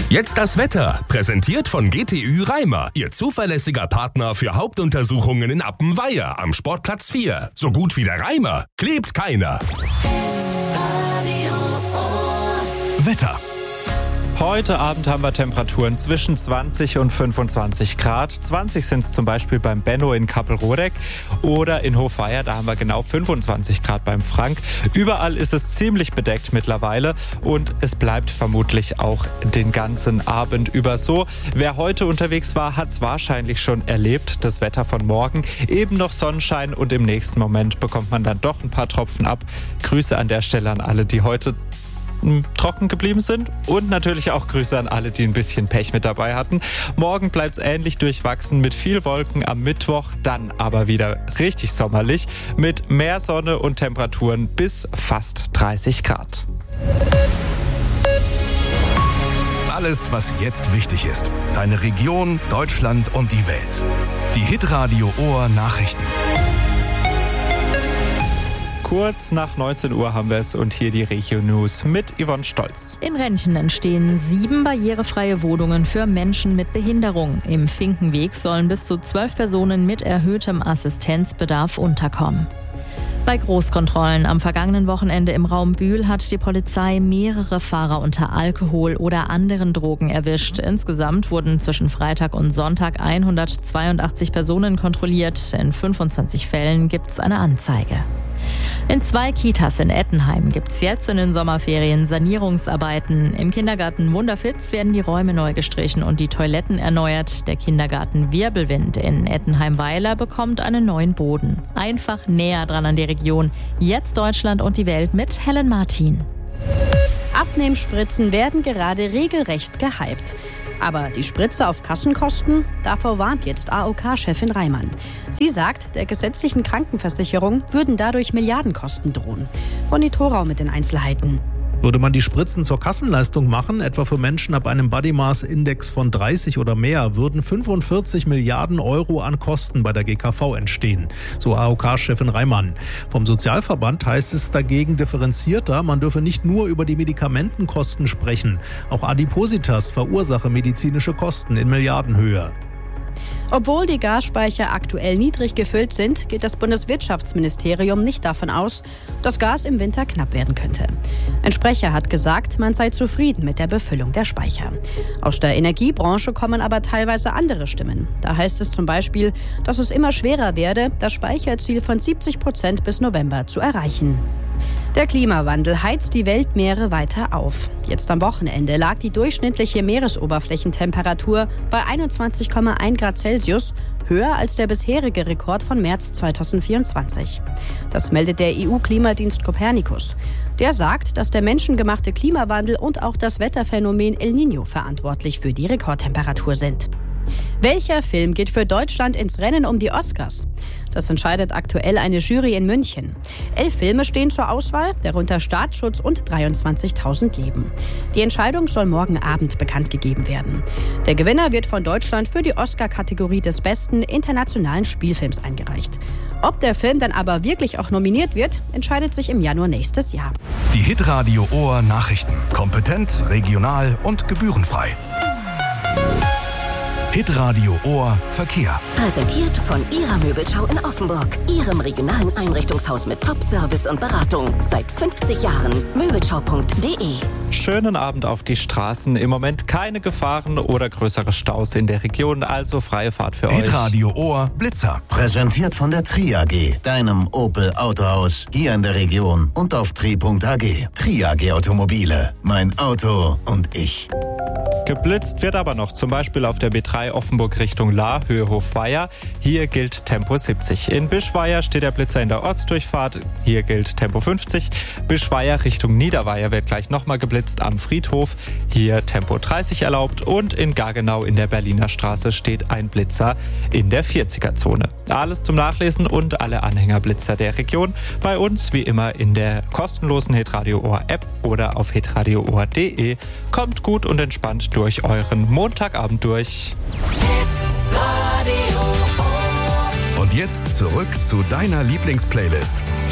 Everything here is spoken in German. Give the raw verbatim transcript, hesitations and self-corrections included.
Jetzt das Wetter, präsentiert von G T Ü Reimer, Ihr zuverlässiger Partner für Hauptuntersuchungen in Appenweier am Sportplatz vier. So gut wie der Reimer klebt keiner. Wetter. Heute Abend haben wir Temperaturen zwischen zwanzig und fünfundzwanzig Grad. zwanzig sind es zum Beispiel beim Benno in Kappelrodeck oder in Hofweier, da haben wir genau fünfundzwanzig Grad beim Frank. Überall ist es ziemlich bedeckt mittlerweile und es bleibt vermutlich auch den ganzen Abend über so. Wer heute unterwegs war, hat es wahrscheinlich schon erlebt, das Wetter von morgen. Eben noch Sonnenschein und im nächsten Moment bekommt man dann doch ein paar Tropfen ab. Grüße an der Stelle an alle, die heute trocken geblieben sind und natürlich auch Grüße an alle, die ein bisschen Pech mit dabei hatten. Morgen bleibt es ähnlich durchwachsen mit viel Wolken am Mittwoch, dann aber wieder richtig sommerlich mit mehr Sonne und Temperaturen bis fast dreißig Grad. Alles, was jetzt wichtig ist. Deine Region, Deutschland und die Welt. Die Hitradio Ohr Nachrichten. Kurz nach neunzehn Uhr haben wir es und hier die Regio-News mit Yvonne Stolz. In Rentchen entstehen sieben barrierefreie Wohnungen für Menschen mit Behinderung. Im Finkenweg sollen bis zu zwölf Personen mit erhöhtem Assistenzbedarf unterkommen. Bei Großkontrollen am vergangenen Wochenende im Raum Bühl hat die Polizei mehrere Fahrer unter Alkohol oder anderen Drogen erwischt. Insgesamt wurden zwischen Freitag und Sonntag hundertzweiundachtzig Personen kontrolliert. In fünfundzwanzig Fällen gibt es eine Anzeige. In zwei Kitas in Ettenheim gibt es jetzt in den Sommerferien Sanierungsarbeiten. Im Kindergarten Wunderfitz werden die Räume neu gestrichen und die Toiletten erneuert. Der Kindergarten Wirbelwind in Ettenheim-Weiler bekommt einen neuen Boden. Einfach näher dran an die Region. Jetzt Deutschland und die Welt mit Helen Martin. Abnehmspritzen werden gerade regelrecht gehypt. Aber die Spritze auf Kassenkosten? Davor warnt jetzt A O K-Chefin Reimann. Sie sagt, der gesetzlichen Krankenversicherung würden dadurch Milliardenkosten drohen. Ronny Thorau mit den Einzelheiten. Würde man die Spritzen zur Kassenleistung machen, etwa für Menschen ab einem Body Mass Index von dreißig oder mehr, würden fünfundvierzig Milliarden Euro an Kosten bei der G K V entstehen, so A O K-Chefin Reimann. Vom Sozialverband heißt es dagegen differenzierter, man dürfe nicht nur über die Medikamentenkosten sprechen. Auch Adipositas verursache medizinische Kosten in Milliardenhöhe. Obwohl die Gasspeicher aktuell niedrig gefüllt sind, geht das Bundeswirtschaftsministerium nicht davon aus, dass Gas im Winter knapp werden könnte. Ein Sprecher hat gesagt, man sei zufrieden mit der Befüllung der Speicher. Aus der Energiebranche kommen aber teilweise andere Stimmen. Da heißt es zum Beispiel, dass es immer schwerer werde, das Speicherziel von siebzig Prozent bis November zu erreichen. Der Klimawandel heizt die Weltmeere weiter auf. Jetzt am Wochenende lag die durchschnittliche Meeresoberflächentemperatur bei einundzwanzig Komma eins Grad Celsius, höher als der bisherige Rekord von März zweitausendvierundzwanzig. Das meldet der E U-Klimadienst Copernicus. Der sagt, dass der menschengemachte Klimawandel und auch das Wetterphänomen El Niño verantwortlich für die Rekordtemperatur sind. Welcher Film geht für Deutschland ins Rennen um die Oscars? Das entscheidet aktuell eine Jury in München. Elf Filme stehen zur Auswahl, darunter Staatsschutz und dreiundzwanzigtausend Leben. Die Entscheidung soll morgen Abend bekannt gegeben werden. Der Gewinner wird von Deutschland für die Oscar-Kategorie des besten internationalen Spielfilms eingereicht. Ob der Film dann aber wirklich auch nominiert wird, entscheidet sich im Januar nächstes Jahr. Die Hitradio Ohr Nachrichten. Kompetent, regional und gebührenfrei. Hitradio Ohr Verkehr. Präsentiert von Ihrer Möbelschau in Offenburg. Ihrem regionalen Einrichtungshaus mit Top-Service und Beratung. Seit fünfzig Jahren. Möbelschau punkt de. Schönen Abend auf die Straßen. Im Moment keine Gefahren oder größere Staus in der Region, also freie Fahrt für euch. Hitradio Ohr Blitzer. Präsentiert von der Tri A G, deinem Opel Autohaus hier in der Region und auf tri punkt a g. Tri A G Automobile. Mein Auto und ich. Geblitzt wird aber noch, zum Beispiel auf der B drei Offenburg Richtung Lahr, Höhe Hofweier. Hier gilt Tempo siebzig. In Bischweier steht der Blitzer in der Ortsdurchfahrt. Hier gilt Tempo fünfzig. Bischweier Richtung Niederweier wird gleich nochmal geblitzt am Friedhof. Hier Tempo dreißig erlaubt. Und in Gargenau in der Berliner Straße steht ein Blitzer in der vierziger-Zone. Alles zum Nachlesen und alle Anhängerblitzer der Region bei uns wie immer in der kostenlosen Hitradio Ohr App oder auf hitradio ohr punkt de. Kommt gut und entspannt durch euren Montagabend durch. Und jetzt zurück zu deiner Lieblingsplaylist.